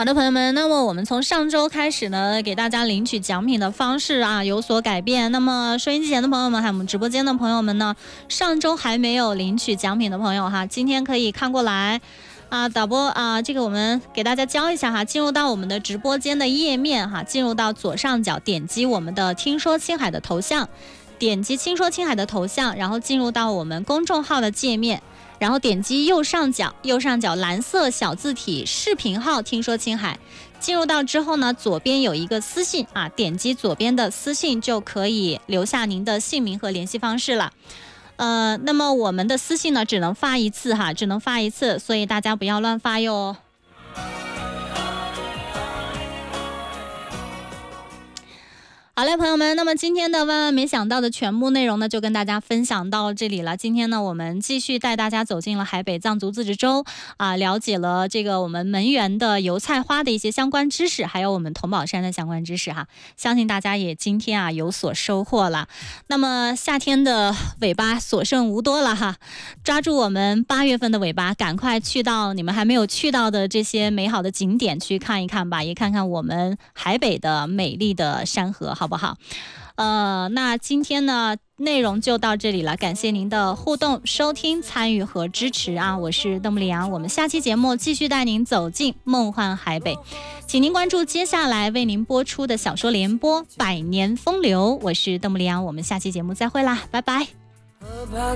好的，朋友们，那么我们从上周开始呢，给大家领取奖品的方式啊有所改变。那么收音机前的朋友们，还有我们直播间的朋友们呢，上周还没有领取奖品的朋友哈，今天可以看过来啊，导播啊，这个我们给大家教一下哈，进入到我们的直播间的页面哈，进入到左上角，点击我们的听说青海的头像，点击听说青海的头像，然后进入到我们公众号的界面。然后点击右上角蓝色小字体视频号听说青海，进入到之后呢，左边有一个私信啊，点击左边的私信就可以留下您的姓名和联系方式了。那么我们的私信呢只能发一次哈，只能发一次，所以大家不要乱发哟。好嘞，朋友们，那么今天的万万没想到的全部内容呢，就跟大家分享到这里了。今天呢，我们继续带大家走进了海北藏族自治州啊，了解了这个我们门源的油菜花的一些相关知识，还有我们桐宝山的相关知识哈。相信大家也今天啊有所收获了。那么夏天的尾巴所剩无多了哈，抓住我们8月份的尾巴，赶快去到你们还没有去到的这些美好的景点去看一看吧，也看看我们海北的美丽的山河。好不好？那今天呢内容就到这里了，感谢您的互动、收听、参与和支持啊！我是邓木里昂，我们下期节目继续带您走进梦幻海北，请您关注接下来为您播出的小说联播《百年风流》，我是邓木里昂，我们下期节目再会啦，拜拜。